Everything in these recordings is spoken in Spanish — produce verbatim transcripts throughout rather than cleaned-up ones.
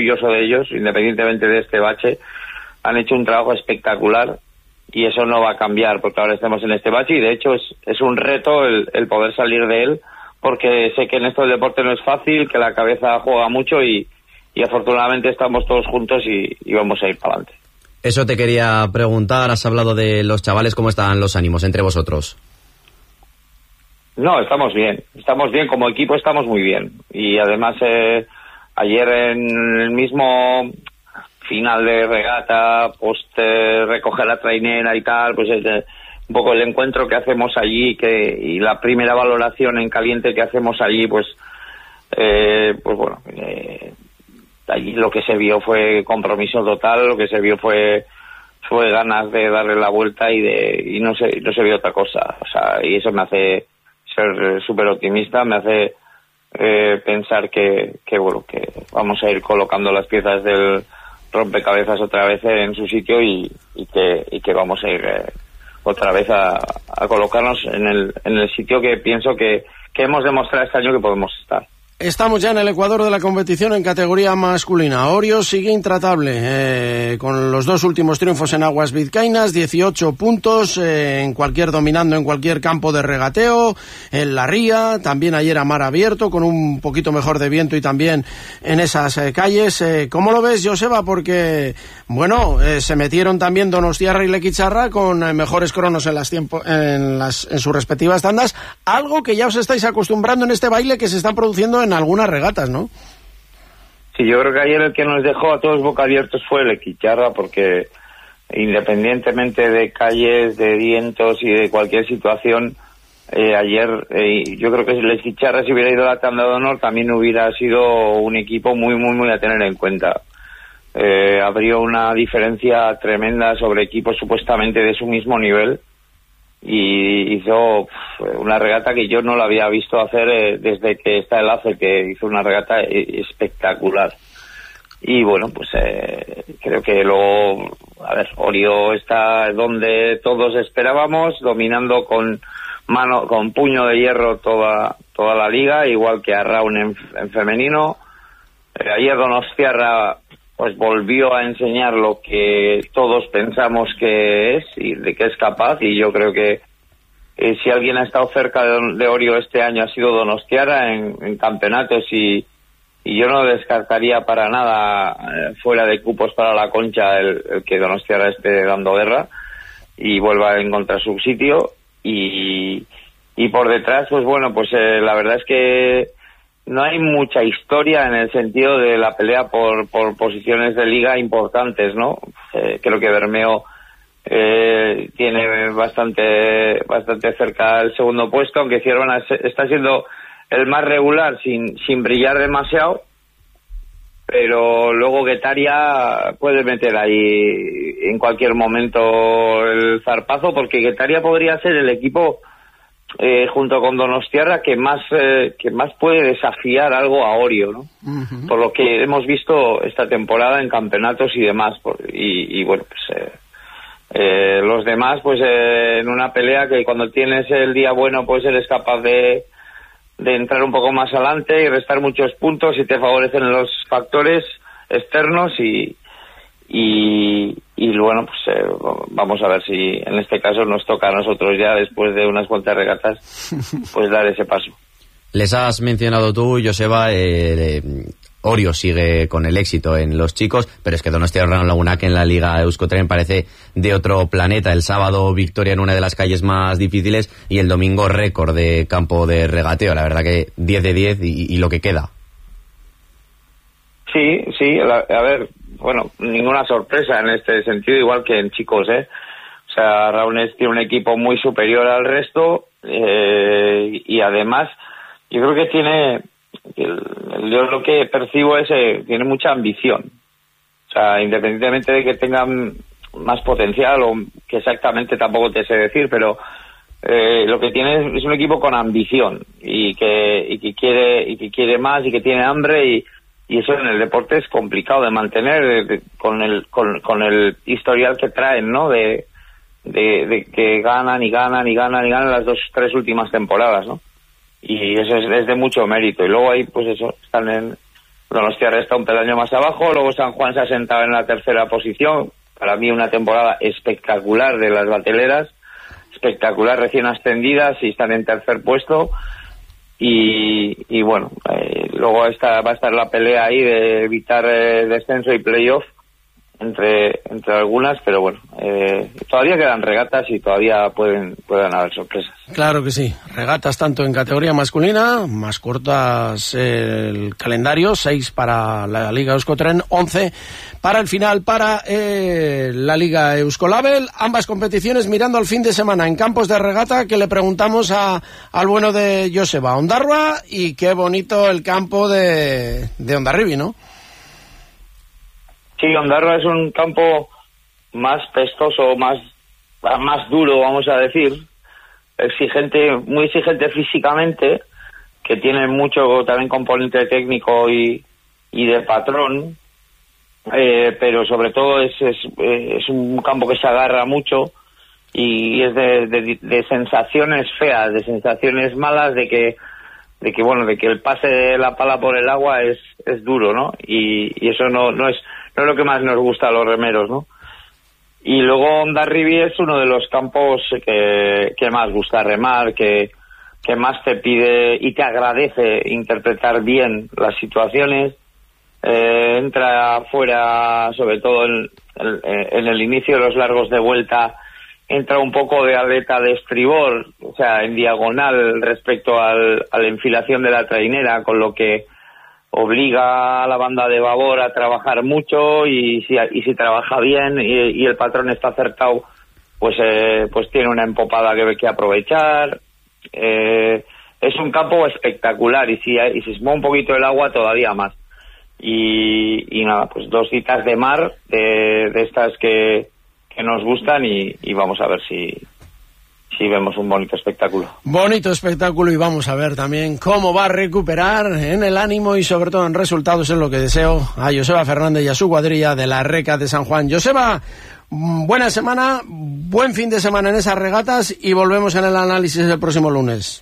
orgulloso de ellos, independientemente de este bache. Han hecho un trabajo espectacular y eso no va a cambiar porque ahora estamos en este bache, y de hecho es, es un reto el, el poder salir de él, porque sé que en esto del deporte no es fácil, que la cabeza juega mucho y, y afortunadamente estamos todos juntos y, y vamos a ir para adelante. Eso te quería preguntar, has hablado de los chavales, ¿cómo están los ánimos entre vosotros? No, estamos bien, estamos bien, como equipo estamos muy bien, y además eh, ayer en el mismo final de regata, post eh, recoger la trainera y tal, pues eh, un poco el encuentro que hacemos allí que y la primera valoración en caliente que hacemos allí, pues eh, pues bueno, eh, allí lo que se vio fue compromiso total, lo que se vio fue fue ganas de darle la vuelta y de y no se no se vio otra cosa, o sea, y eso me hace ser súper optimista, me hace eh, pensar que, que bueno, que vamos a ir colocando las piezas del rompecabezas otra vez en su sitio y, y que y que vamos a ir eh, otra vez a, a colocarnos en el en el sitio que pienso que, que hemos demostrado este año que podemos estar. Estamos ya en el ecuador de la competición en categoría masculina. Orio sigue intratable, eh, con los dos últimos triunfos en aguas vizcaínas, dieciocho puntos, eh, en cualquier dominando en cualquier campo de regateo, en la ría, también ayer a mar abierto, con un poquito mejor de viento y también en esas eh, calles. Eh, ¿Cómo lo ves, Joseba? Porque, bueno, eh, se metieron también Donostiarra y Lequicharra con eh, mejores cronos en las tiempo, en las en sus respectivas tandas, algo que ya os estáis acostumbrando en este baile que se están produciendo en algunas regatas, ¿no? Sí, yo creo que ayer el que nos dejó a todos boca abiertos fue el Lequicharra, porque independientemente de calles, de vientos y de cualquier situación, eh, ayer eh, yo creo que si el Lequicharra si hubiera ido a la tanda de honor también hubiera sido un equipo muy, muy, muy a tener en cuenta. Eh, abrió una diferencia tremenda sobre equipos supuestamente de su mismo nivel, y hizo una regata que yo no la había visto hacer eh, desde que está el A C E, que hizo una regata espectacular. Y bueno, pues eh, creo que luego, a ver, Orio está donde todos esperábamos, dominando con mano, con puño de hierro toda toda la liga, igual que Arraun en, en femenino. Eh, ayer Donostiarra pues volvió a enseñar lo que todos pensamos que es y de que es capaz, y yo creo que eh, si alguien ha estado cerca de, de Orio este año ha sido Donostiarra en, en campeonatos, y, y yo no descartaría para nada eh, fuera de cupos para la Concha el, el que Donostiarra esté dando guerra y vuelva a encontrar su sitio, y, y por detrás pues bueno, pues eh, la verdad es que no hay mucha historia en el sentido de la pelea por, por posiciones de liga importantes, ¿no? Eh, creo que Bermeo eh, tiene bastante bastante cerca el segundo puesto, aunque Ciervana está siendo el más regular sin, sin brillar demasiado, pero luego Guetaria puede meter ahí en cualquier momento el zarpazo, porque Guetaria podría ser el equipo Eh, junto con Donostiarra que más eh, que más puede desafiar algo a Orio, ¿no? Uh-huh. Por lo que hemos visto esta temporada en campeonatos y demás, por, y, y bueno, pues eh, eh, los demás pues eh, en una pelea que cuando tienes el día bueno pues eres capaz de de entrar un poco más adelante y restar muchos puntos y te favorecen los factores externos, y y y bueno, pues eh, vamos a ver si en este caso nos toca a nosotros ya, después de unas cuantas regatas, pues dar ese paso. Les has mencionado tú, Joseba, eh, Orio sigue con el éxito en los chicos, pero es que Donostiarra Lagunac en la Liga Euskotren parece de otro planeta. El sábado victoria en una de las calles más difíciles y el domingo récord de campo de regateo. La verdad que diez de diez y, y lo que queda. Sí, sí, la, a ver, bueno, ninguna sorpresa en este sentido, igual que en chicos, ¿eh? O sea, Raunes tiene un equipo muy superior al resto, eh, y además yo creo que tiene, yo lo que percibo es que tiene mucha ambición. O sea, independientemente de que tengan más potencial, o que exactamente tampoco te sé decir, pero eh, lo que tiene es un equipo con ambición y que, y que quiere y que quiere más y que tiene hambre, y y eso en el deporte es complicado de mantener, de, de, con el con, con el historial que traen, ¿no? De, de de que ganan y ganan y ganan y ganan las dos tres últimas temporadas, ¿no? Y eso es, es de mucho mérito. Y luego ahí pues eso están en Donostiarra está un peldaño más abajo, luego San Juan se ha sentado en la tercera posición. Para mí una temporada espectacular de las bateleras, espectacular, recién ascendidas y están en tercer puesto. Y, y bueno, eh, luego está, va a estar la pelea ahí de evitar eh, descenso y playoff entre entre algunas, pero bueno, eh, todavía quedan regatas y todavía pueden pueden haber sorpresas. Claro que sí, regatas tanto en categoría masculina, más cortas el calendario, seis para la Liga Euskotren, once para el final para eh, la Liga Euskolabel, ambas competiciones mirando al fin de semana en campos de regata, que le preguntamos a, al bueno de Joseba, Ondarroa, y qué bonito el campo de, de Hondarribia, ¿no? Sí, Ondarroa es un campo más pestoso, más más duro, vamos a decir, exigente, muy exigente físicamente, que tiene mucho también componente técnico y, y de patrón, eh, pero sobre todo es, es es un campo que se agarra mucho y es de, de, de sensaciones feas, de sensaciones malas, de que de que bueno, de que el pase de la pala por el agua es es duro, ¿no? Y, y eso no no es no es lo que más nos gusta a los remeros, ¿no? Y luego Hondarribia es uno de los campos que, que más gusta remar, que, que más te pide y te agradece interpretar bien las situaciones. Eh, entra afuera, sobre todo en, en, en el inicio de los largos de vuelta, entra un poco de aleta de estribor, o sea, en diagonal respecto al, a la enfilación de la trainera, con lo que obliga a la banda de babor a trabajar mucho, y si, y si trabaja bien y, y el patrón está acertado, pues eh, pues tiene una empopada que hay que aprovechar. Eh, es un campo espectacular, y si, y si se mueve un poquito el agua todavía más. Y, y nada, pues dos citas de mar de, de estas que, que nos gustan, y, y vamos a ver si... sí vemos un bonito espectáculo. Bonito espectáculo, y vamos a ver también cómo va a recuperar en el ánimo y sobre todo en resultados, es lo que deseo a Joseba Fernández y a su cuadrilla de la Reca de San Juan. Joseba, buena semana, buen fin de semana en esas regatas, y volvemos en el análisis el próximo lunes.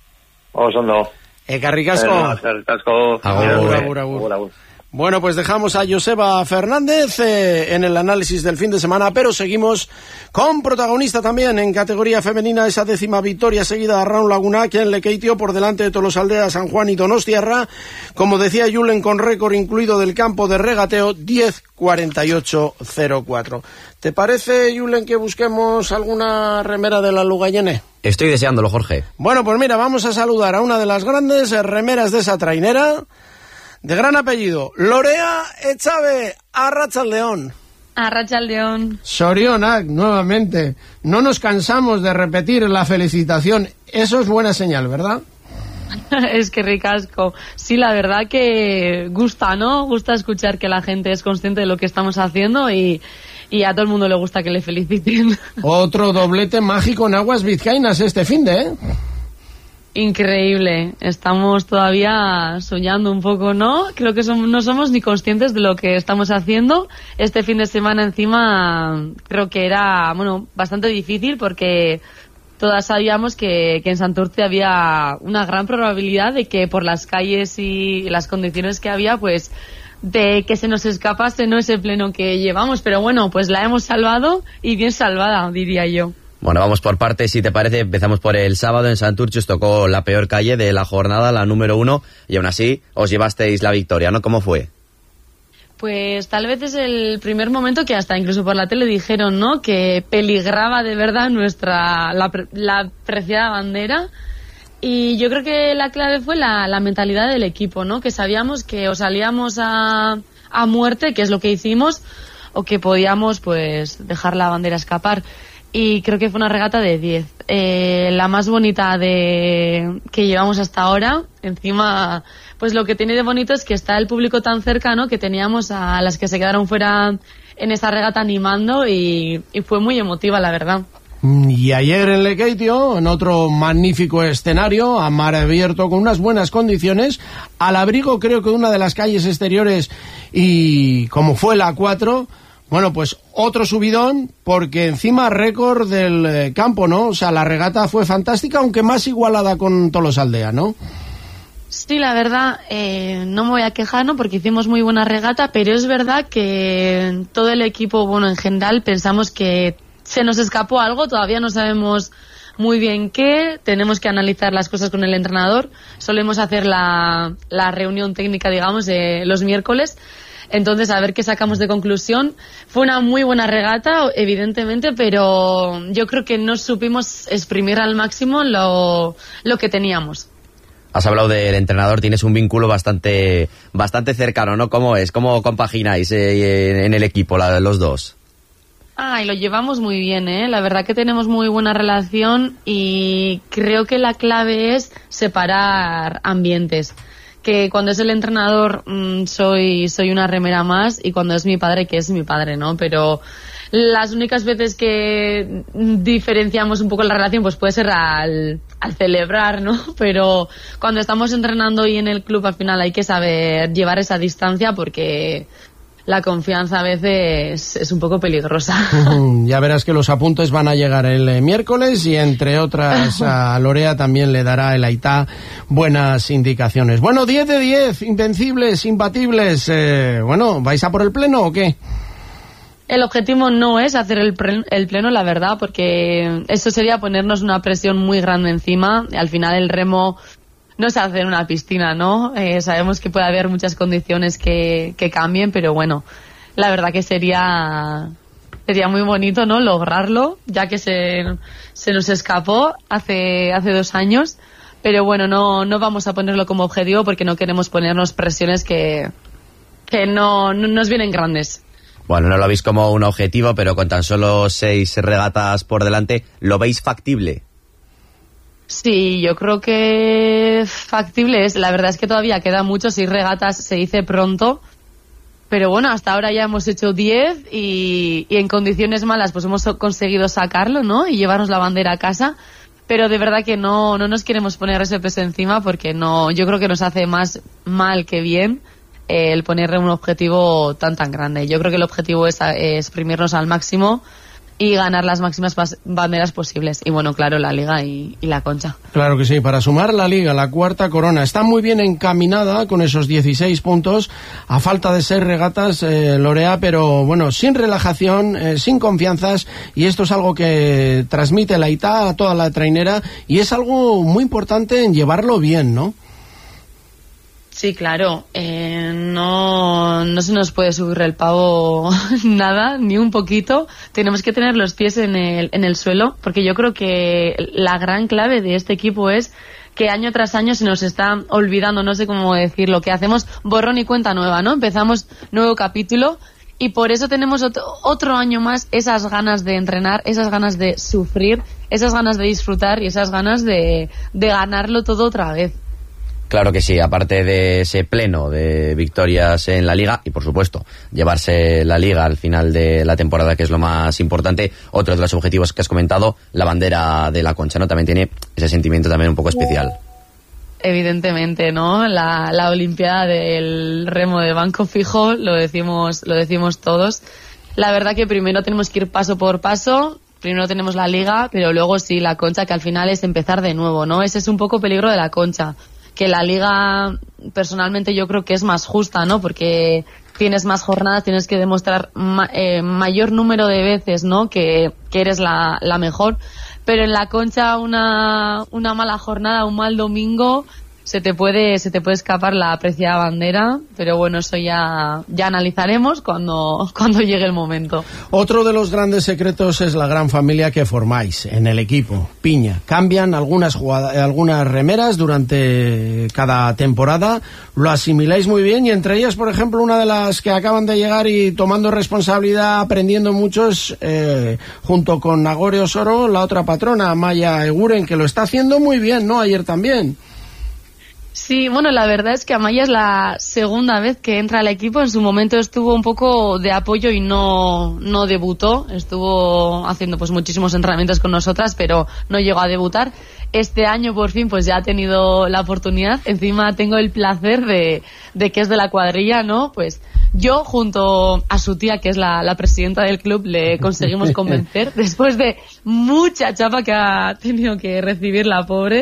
Osondo. Ekarrikasco. Ekarrikasco. Agur, agur, agur. agur. Bueno, pues dejamos a Joseba Fernández eh, en el análisis del fin de semana, pero seguimos con protagonista también en categoría femenina, esa décima victoria seguida a Raúl Laguna, que en Lekeitio por delante de Tolosaldea, San Juan y Donostiarra, como decía Julen, con récord incluido del campo de regateo, diez cuarenta y ocho cero cuatro. ¿Te parece, Julen, que busquemos alguna remera de la Lugayene? Estoy deseándolo, Jorge. Bueno, pues mira, vamos a saludar a una de las grandes remeras de esa trainera, de gran apellido, Lorea Echave, Arratsaldeon. Arratsaldeon. Sorionak, nuevamente. No nos cansamos de repetir la felicitación. Eso es buena señal, ¿verdad? Es que ricasco. Sí, la verdad que gusta, ¿no? Gusta escuchar que la gente es consciente de lo que estamos haciendo, y, y a todo el mundo le gusta que le feliciten. Otro doblete mágico en aguas vizcaínas este finde, ¿eh? Increíble, estamos todavía soñando un poco, ¿no? Creo que somos, no somos ni conscientes de lo que estamos haciendo. Este fin de semana encima creo que era, bueno, bastante difícil, porque todas sabíamos que, que en Santurce había una gran probabilidad de que por las calles y las condiciones que había, pues de que se nos escapase, ¿no?, ese pleno que llevamos. Pero bueno, pues la hemos salvado, y bien salvada, diría yo. Bueno, vamos por partes, si te parece. Empezamos por el sábado. En Santurce os tocó la peor calle de la jornada, la número uno, y aún así os llevasteis la victoria, ¿no? ¿Cómo fue? Pues tal vez es el primer momento que hasta incluso por la tele dijeron, ¿no?, que peligraba de verdad nuestra la, la preciada bandera. Y yo creo que la clave fue la, la mentalidad del equipo, ¿no? Que sabíamos que o salíamos a, a muerte, que es lo que hicimos, o que podíamos pues dejar la bandera escapar. Y creo que fue una regata de diez. Eh, la más bonita de que llevamos hasta ahora. Encima, pues lo que tiene de bonito es que está el público tan cercano, que teníamos a las que se quedaron fuera en esa regata animando, y, y fue muy emotiva, la verdad. Y ayer en Lekeitio, en otro magnífico escenario, a mar abierto, con unas buenas condiciones, al abrigo creo que una de las calles exteriores, y como fue la cuatro... Bueno, pues otro subidón, porque encima récord del eh, campo, ¿no? O sea, la regata fue fantástica, aunque más igualada con Tolosaldea, ¿no? Sí, la verdad, eh, no me voy a quejar, ¿no? Porque hicimos muy buena regata, pero es verdad que todo el equipo, bueno, en general, pensamos que se nos escapó algo, todavía no sabemos muy bien qué, tenemos que analizar las cosas con el entrenador, solemos hacer la, la reunión técnica, digamos, de los miércoles, entonces a ver qué sacamos de conclusión. Fue una muy buena regata, evidentemente, pero yo creo que no supimos exprimir al máximo lo, lo que teníamos. Has hablado del entrenador, tienes un vínculo bastante bastante cercano, ¿no? ¿Cómo es? ¿Cómo compagináis eh, en el equipo la, los dos? Ah, y lo llevamos muy bien, ¿eh? La verdad que tenemos muy buena relación y creo que la clave es separar ambientes. Que cuando es el entrenador mmm, soy soy una remera más y cuando es mi padre, que es mi padre, ¿no? Pero las únicas veces que diferenciamos un poco la relación pues puede ser al, al celebrar, ¿no? Pero cuando estamos entrenando y en el club al final hay que saber llevar esa distancia porque la confianza a veces es un poco peligrosa. Ya verás que los apuntes van a llegar el eh, miércoles y entre otras a Lorea también le dará el Aitá buenas indicaciones. Bueno, diez de diez, invencibles, imbatibles. Eh, bueno, ¿vais a por el pleno o qué? El objetivo no es hacer el, pre- el pleno, la verdad, porque eso sería ponernos una presión muy grande encima. Al final el remo no se hace en una piscina, ¿no? Eh, sabemos que puede haber muchas condiciones que, que cambien, pero bueno, la verdad que sería sería muy bonito, ¿no? Lograrlo, ya que se, se nos escapó hace hace dos años. Pero bueno, no no vamos a ponerlo como objetivo porque no queremos ponernos presiones que, que no, no nos vienen grandes. Bueno, no lo veis como un objetivo, pero con tan solo seis regatas por delante, ¿lo veis factible? Sí, yo creo que factible es. La verdad es que todavía queda mucho, seis regatas se dice pronto, pero bueno, hasta ahora ya hemos hecho diez y, y en condiciones malas pues hemos conseguido sacarlo, ¿no? Y llevarnos la bandera a casa, pero de verdad que no, no nos queremos poner ese peso encima porque no, yo creo que nos hace más mal que bien eh, el ponerle un objetivo tan tan grande. Yo creo que el objetivo es eh, exprimirnos al máximo y ganar las máximas banderas posibles. Y bueno, claro, la Liga y, y la Concha. Claro que sí, para sumar la Liga, la cuarta corona. Está muy bien encaminada con esos dieciséis puntos, a falta de seis regatas, eh, Lorea, pero bueno, sin relajación, eh, sin confianzas, y esto es algo que transmite la Aitá a toda la trainera, y es algo muy importante en llevarlo bien, ¿no? Sí, claro, eh, no, no se nos puede subir el pavo nada, ni un poquito. Tenemos que tener los pies en el, en el suelo, porque yo creo que la gran clave de este equipo es que año tras año se nos está olvidando, no sé cómo decirlo, que hacemos borrón y cuenta nueva, ¿no? Empezamos nuevo capítulo y por eso tenemos otro, otro año más esas ganas de entrenar, esas ganas de sufrir, esas ganas de disfrutar y esas ganas de, de ganarlo todo otra vez. Claro que sí, aparte de ese pleno de victorias en la Liga y por supuesto llevarse la Liga al final de la temporada, que es lo más importante, otro de los objetivos que has comentado, la bandera de la Concha, ¿no? También tiene ese sentimiento también un poco especial. Evidentemente, ¿no? La, la Olimpiada del remo de banco fijo, lo decimos, lo decimos todos. La verdad que primero tenemos que ir paso por paso. Primero tenemos la Liga, pero luego sí, la Concha, que al final es empezar de nuevo, ¿no? Ese es un poco peligro de la Concha. Que la Liga, personalmente yo creo que es más justa, ¿no? Porque tienes más jornadas, tienes que demostrar ma- eh, mayor número de veces, ¿no? Que, que eres la, la mejor. Pero en la Concha una, una mala jornada, un mal domingo, se te puede, se te puede escapar la apreciada bandera, pero bueno, eso ya, ya analizaremos cuando, cuando llegue el momento. Otro de los grandes secretos es la gran familia que formáis en el equipo. Piña, cambian algunas jugadas, algunas remeras durante cada temporada, lo asimiláis muy bien y entre ellas, por ejemplo, una de las que acaban de llegar y tomando responsabilidad, aprendiendo mucho es, eh, junto con Nagore Osoro, la otra patrona, Maya Eguren, que lo está haciendo muy bien, ¿no? Ayer también. Sí, bueno, la verdad es que Amaya es la segunda vez que entra al equipo. En su momento estuvo un poco de apoyo y no, no debutó. Estuvo haciendo pues muchísimos entrenamientos con nosotras, pero no llegó a debutar. Este año por fin pues ya ha tenido la oportunidad. Encima tengo el placer de, de que es de la cuadrilla, ¿no? Pues yo junto a su tía, que es la, la presidenta del club, le conseguimos convencer después de mucha chapa que ha tenido que recibir la pobre.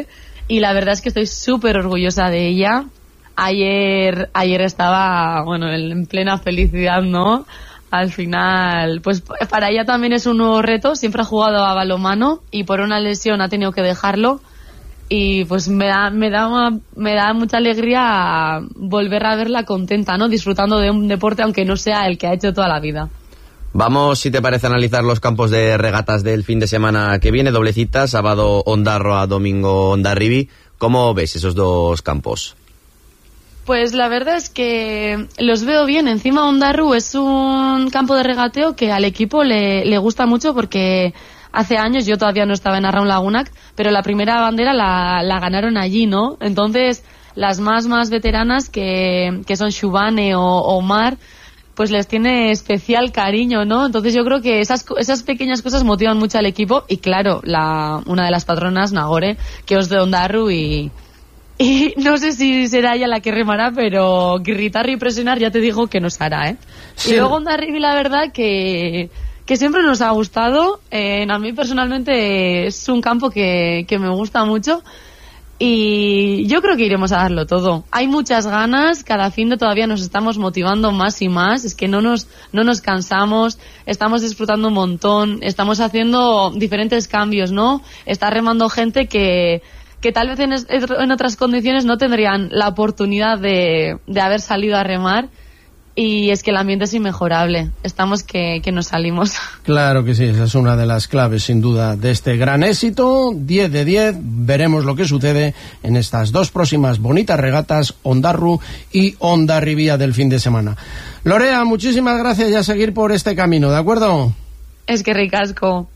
y la verdad es que estoy súper orgullosa de ella. Ayer, ayer estaba, bueno, en plena felicidad, ¿no? Al final, pues para ella también es un nuevo reto. Siempre ha jugado a balonmano y por una lesión ha tenido que dejarlo. Y pues me da, me da, me da mucha alegría volver a verla contenta, ¿no? Disfrutando de un deporte aunque no sea el que ha hecho toda la vida. Vamos, si te parece, a analizar los campos de regatas del fin de semana que viene. Doble cita, sábado Ondarroa, domingo Hondarribia. ¿Cómo ves esos dos campos? Pues la verdad es que los veo bien. Encima Ondarru es un campo de regateo que al equipo le, le gusta mucho porque hace años, yo todavía no estaba en Arraun Lagunak, pero la primera bandera la, la ganaron allí, ¿no? Entonces, las más más veteranas, que, que son Shubane o Omar, pues les tiene especial cariño, ¿no? Entonces yo creo que esas esas pequeñas cosas motivan mucho al equipo. Y claro, la una de las patronas, Nagore, que es de Ondarru, y, y no sé si será ella la que remará, pero gritar y presionar ya te digo que nos hará, ¿eh? Sí. Y luego Ondarribia, la verdad que... que siempre nos ha gustado. Eh, a mí personalmente es un campo que, que me gusta mucho y yo creo que iremos a darlo todo. Hay muchas ganas, cada fin de todavía nos estamos motivando más y más, es que no nos, no nos cansamos, estamos disfrutando un montón, estamos haciendo diferentes cambios, ¿no? Está remando gente que, que tal vez en, en otras condiciones no tendrían la oportunidad de, de haber salido a remar. Y es que el ambiente es inmejorable. Estamos que, que nos salimos. Claro que sí, esa es una de las claves, sin duda, de este gran éxito. diez de diez, veremos lo que sucede en estas dos próximas bonitas regatas, Ondarru y Hondarribia del fin de semana. Lorea, muchísimas gracias y a seguir por este camino, ¿de acuerdo? Es que ricasco.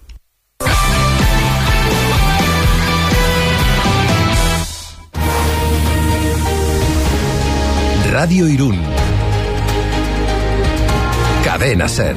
Radio Irún. Cadena Ser.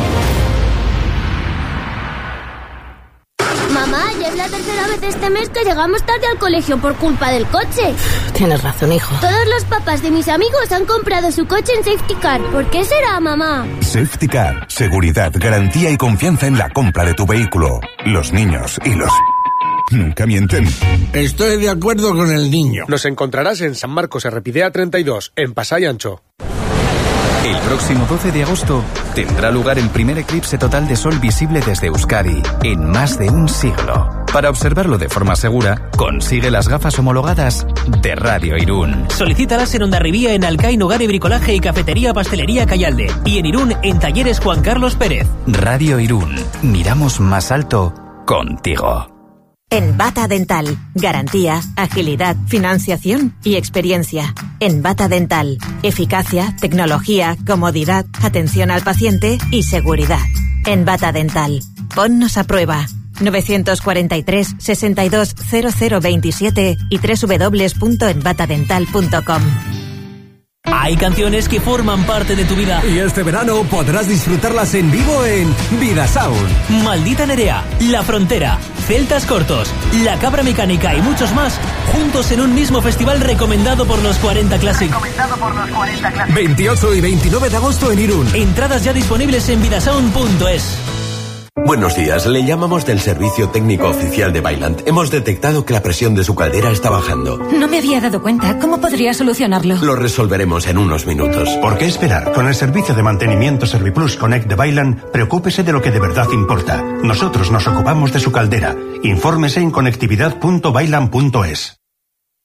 Mamá, ya es la tercera vez este mes que llegamos tarde al colegio por culpa del coche. Tienes razón, hijo. Todos los papás de mis amigos han comprado su coche en Safety Car. ¿Por qué será, mamá? Safety Car. Seguridad, garantía y confianza en la compra de tu vehículo. Los niños y los... nunca mienten. Estoy de acuerdo con el niño. Nos encontrarás en San Marcos Errepidea treinta y dos, en Pasai Ancho. El próximo doce de agosto tendrá lugar el primer eclipse total de sol visible desde Euskadi en más de un siglo. Para observarlo de forma segura, consigue las gafas homologadas de Radio Irún. Solicítalas en Hondarribia, en Alcaín, Hogar y Bricolaje y Cafetería Pastelería Callalde. Y en Irún, en Talleres Juan Carlos Pérez. Radio Irún. Miramos más alto contigo. En Bata Dental, garantía, agilidad, financiación y experiencia. En Bata Dental, eficacia, tecnología, comodidad, atención al paciente y seguridad. En Bata Dental, ponnos a prueba. nueve cuatro tres, sesenta y dos, cero cero veintisiete y doble u doble u doble u punto en bata dental punto com. Hay canciones que forman parte de tu vida. Y este verano podrás disfrutarlas en vivo en Vidasound. Maldita Nerea, La Frontera, Celtas Cortos, La Cabra Mecánica y muchos más, juntos en un mismo festival recomendado por los cuarenta Classic. Recomendado por los cuarenta Classic. veintiocho y veintinueve de agosto en Irún. Entradas ya disponibles en vidasound punto es. Buenos días, le llamamos del servicio técnico oficial de Vaillant. Hemos detectado que la presión de su caldera está bajando. No me había dado cuenta. ¿Cómo podría solucionarlo? Lo resolveremos en unos minutos. ¿Por qué esperar? Con el servicio de mantenimiento Serviplus Connect de Vaillant, preocúpese de lo que de verdad importa. Nosotros nos ocupamos de su caldera. Infórmese en conectividad punto vaillant punto es.